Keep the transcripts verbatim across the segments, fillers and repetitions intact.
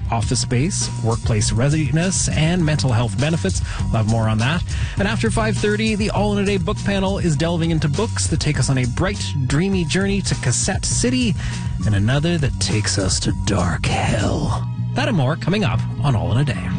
office space, workplace readiness, and mental health benefits. We'll have more on that. And after five thirty, the All in a Day book panel is delving into books that take us on a bright, dreamy journey to Cassette City, and another that takes us to dark hell. That and more coming up on All in a Day.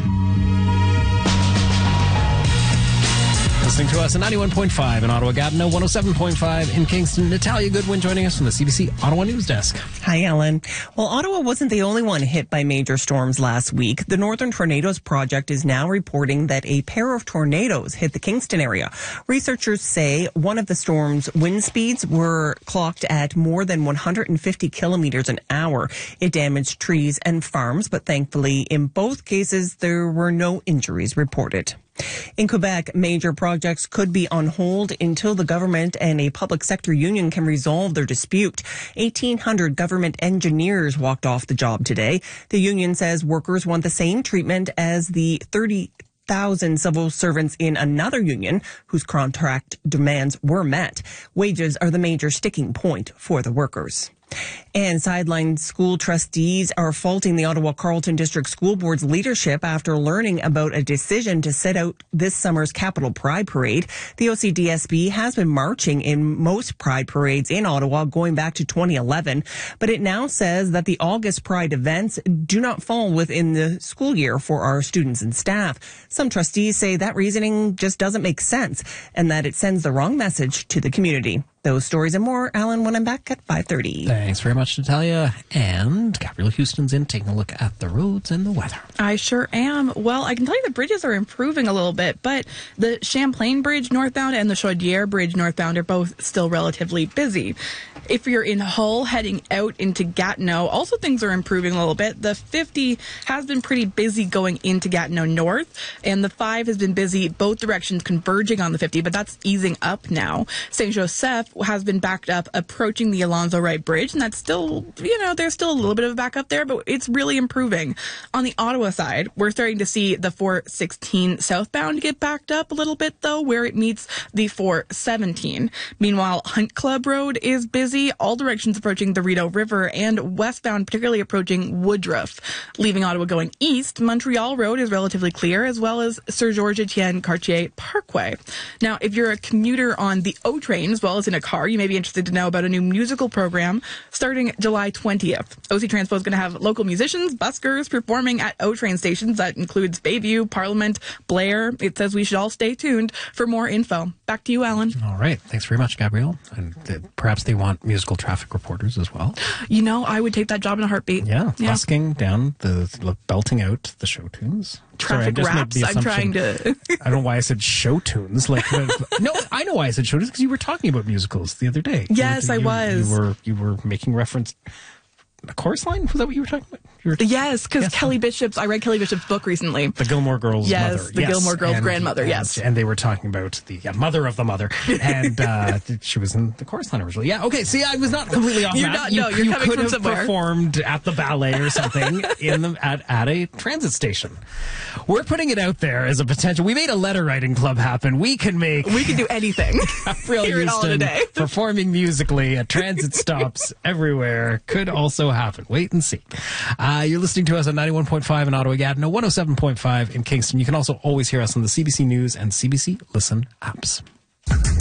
Listening to us at ninety-one point five in Ottawa, Gatineau, one oh seven point five in Kingston. Natalia Goodwin joining us from the C B C Ottawa News Desk. Hi, Ellen. Well, Ottawa wasn't the only one hit by major storms last week. The Northern Tornadoes Project is now reporting that a pair of tornadoes hit the Kingston area. Researchers say one of the storm's wind speeds were clocked at more than one hundred fifty kilometers an hour. It damaged trees and farms, but thankfully, in both cases, there were no injuries reported. In Quebec, major projects could be on hold until the government and a public sector union can resolve their dispute. eighteen hundred government engineers walked off the job today. The union says workers want the same treatment as the thirty thousand civil servants in another union whose contract demands were met. Wages are the major sticking point for the workers. And sidelined school trustees are faulting the Ottawa Carleton District School Board's leadership after learning about a decision to sit out this summer's Capital Pride Parade. The O C D S B has been marching in most Pride parades in Ottawa going back to twenty eleven, but it now says that the August Pride events do not fall within the school year for our students and staff. Some trustees say that reasoning just doesn't make sense and that it sends the wrong message to the community. Those stories and more, Alan, when I'm back at five thirty. Thanks very much, Natalia. And Gabrielle Houston's in taking a look at the roads and the weather. I sure am. Well, I can tell you the bridges are improving a little bit, but the Champlain Bridge northbound and the Chaudière Bridge northbound are both still relatively busy. If you're in Hull heading out into Gatineau, also things are improving a little bit. The fifty has been pretty busy going into Gatineau North, and the five has been busy both directions converging on the fifty, but that's easing up now. Saint Joseph has been backed up approaching the Alonzo Wright Bridge, and that's still, you know, there's still a little bit of a backup there, but it's really improving. On the Ottawa side, we're starting to see the four sixteen southbound get backed up a little bit, though, where it meets the four seventeen. Meanwhile, Hunt Club Road is busy, all directions approaching the Rideau River, and westbound, particularly approaching Woodruff. Leaving Ottawa going east, Montreal Road is relatively clear, as well as Sir Georges Etienne Cartier Parkway. Now, if you're a commuter on the O train, as well as in a car, you may be interested to know about a new musical program starting July twentieth. O C Transpo is going to have local musicians, buskers performing at O train stations. That includes Bayview, Parliament, Blair. It says we should all stay tuned for more info. Back to you, Alan. All right. Thanks very much, Gabrielle. And uh, perhaps they want musical traffic reporters as well. You know, I would take that job in a heartbeat. Yeah. yeah. Busking down, the belting out the show tunes. Traffic Sorry, raps. I'm trying to. I don't know why I said show tunes. Like, no, I know why I said show tunes because you were talking about musicals the other day. Yes, you, I you, was. You were you were making reference. A chorus line? Was that what you were talking about? You were, yes, because yes. Kelly Bishop's, I read Kelly Bishop's book recently. The Gilmore Girls' yes, mother. The yes, the Gilmore Girls' and, grandmother, and, yes. And they were talking about the yeah, mother of the mother. And uh, she was in the chorus line originally. Yeah, okay, see, I was not completely off You're that. not, you, no, you're you coming could from have somewhere. performed at the ballet or something in the, at, at a transit station. We're putting it out there as a potential. We made a letter writing club happen. We can make... We can do anything. Gabrielle Hear it all Houston today. performing musically at transit stops everywhere. Could also happen. Wait and see. Uh, you're listening to us at ninety-one point five in Ottawa, Gatineau, one oh seven point five in Kingston. You can also always hear us on the C B C News and C B C Listen apps.